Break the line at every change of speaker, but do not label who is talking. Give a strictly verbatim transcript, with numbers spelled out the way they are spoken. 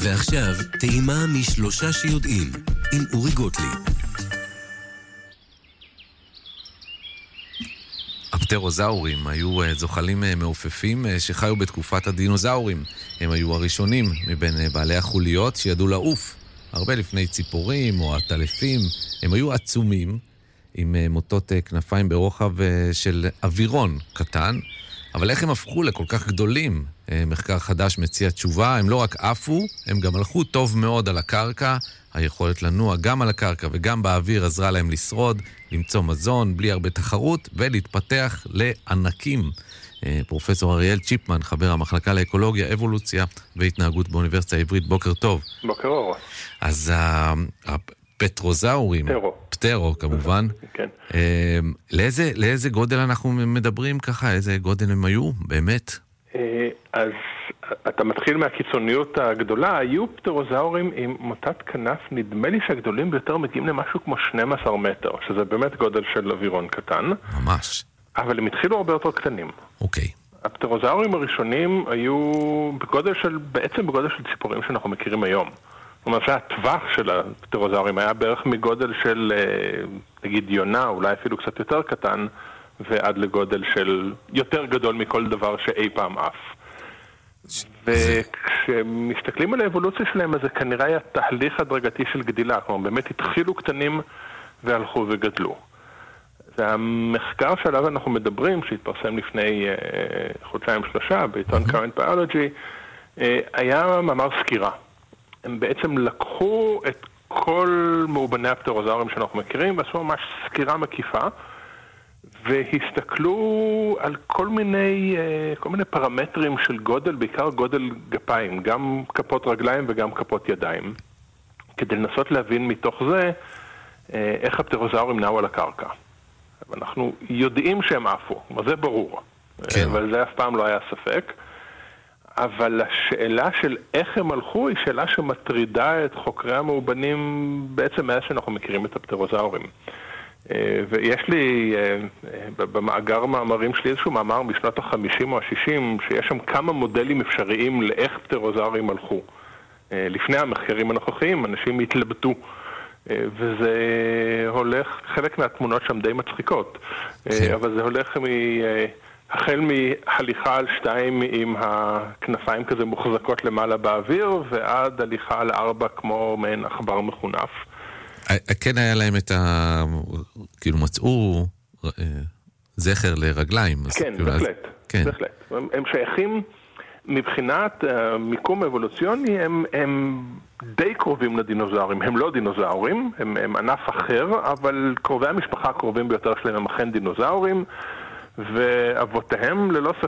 ועכשיו, טעימה משלושה שיודעים, עם אורי גוטליב.
הפטרוזאורים היו זוחלים מעופפים שחיו בתקופת הדינוזאורים. הם היו הראשונים מבין בעלי החוליות שידעו לעוף. הרבה לפני ציפורים או הטלפים. הם היו עצומים, עם מוטות כנפיים ברוחב של אווירון קטן. אבל איך הם הפכו לכל כך גדולים? מחקר חדש מציע תשובה. הם לא רק עפו, הם גם הלכו טוב מאוד על הקרקע. היכולת לנוע גם על הקרקע וגם באוויר עזרה להם לשרוד, למצוא מזון בלי הרבה תחרות ולהתפתח לענקים. פרופסור אריאל צ'יפמן, חבר המחלקה לאקולוגיה, אבולוציה והתנהגות באוניברסיטה העברית, בוקר טוב.
בוקר אור.
אז הפטרוזאורים,
פטרו.
פטרו כמובן,
כן.
לאיזה, לאיזה גודל אנחנו מדברים ככה? איזה גודל הם היו באמת?
אז אתה מתחיל מהקיצוניות הגדולה. היו פטרוזאורים עם מוטת כנף, נדמה לי שהגדולים ביותר מגיעים למשהו כמו שנים עשר מטר, שזה באמת גודל של אווירון קטן.
ממש.
אבל הם התחילו הרבה יותר קטנים.
אוקיי.
הפטרוזאורים הראשונים היו בגודל של, בעצם בגודל של ציפורים שאנחנו מכירים היום. זאת אומרת שהטווח של הפטרוזאורים היה בערך מגודל של, נגיד, יונה, אולי אפילו קצת יותר קטן, ועד לגודל של יותר גדול מכל דבר שאי פעם אף. וכשמסתכלים על האבולוציה שלהם, אז זה כנראה היה תהליך הדרגתי של גדילה. כלומר, באמת התחילו קטנים והלכו וגדלו. והמחקר שעליו אנחנו מדברים, שהתפרסם לפני חודשיים שלושה בעיתון Current Biology, היה מאמר סקירה. הם בעצם לקחו את כל מאובני הפטרוזאורים שאנחנו מכירים, ועשו ממש סקירה מקיפה, והסתכלו על כל מיני, כל מיני פרמטרים של גודל, בעיקר גודל גפיים, גם כפות רגליים וגם כפות ידיים, כדי לנסות להבין מתוך זה איך הפטרוזאורים נעו על הקרקע. אנחנו יודעים שהם עפו, זה ברור, כן. אבל זה אף פעם לא היה ספק. אבל השאלה של איך הם הלכו היא שאלה שמטרידה את חוקרי המאובנים בעצם מאז שאנחנו מכירים את הפטרוזאורים. ויש לי במאגר מאמרים שלי איזשהו מאמר משנות ה-חמישים או ה-שישים, שיש שם כמה מודלים אפשריים לאיך פטרוזאורים הלכו. לפני המחקרים הנוכחיים אנשים התלבטו, וזה הולך, חלק מהתמונות שם די מצחיקות, אבל זה הולך מ... החל מהליכה על שתיים עם הכנפיים כזה מוחזקות למעלה באוויר, ועד הליכה על ארבע כמו מעין עכבר מחונף.
כן היה להם את ה... כאילו מצאו זכר לרגליים.
כן, בהחלט. בהחלט. הם שייכים מבחינת מיקום אבולוציוני, הם, הם די קרובים לדינוזאורים. הם לא דינוזאורים, הם, הם ענף אחר, אבל קרובי המשפחה הקרובים ביותר שלהם הם אכן דינוזאורים, ואבותיהם ללא ספק